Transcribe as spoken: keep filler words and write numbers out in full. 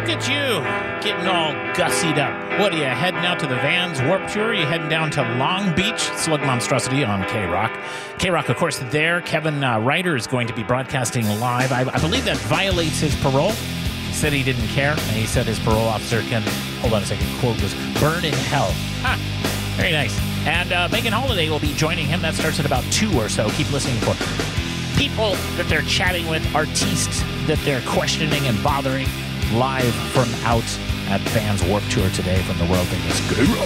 look at you, getting all gussied up. What, are you heading out to the Vans Warped Tour? Are you heading down to Long Beach? Slug Monstrosity on K-Rock. K-Rock, of course, there. Kevin uh, Ryder is going to be broadcasting live. I, I believe that violates his parole. He said he didn't care, and he said his parole officer can, hold on a second, quote was, burn in hell. Huh. Very nice. And uh, Megan Holiday will be joining him. That starts at about two or so. Keep listening for people that they're chatting with, artistes that they're questioning and bothering, live from out at Vans Warped Tour today from the world famous K-Rock.